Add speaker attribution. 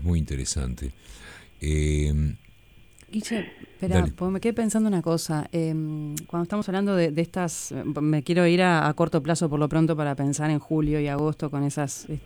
Speaker 1: es muy interesante. Eh,
Speaker 2: Guille, espera,
Speaker 1: Dale.
Speaker 2: porque me quedé pensando una cosa. Cuando estamos hablando de estas, me quiero ir a corto plazo por lo pronto para pensar en julio y agosto con esas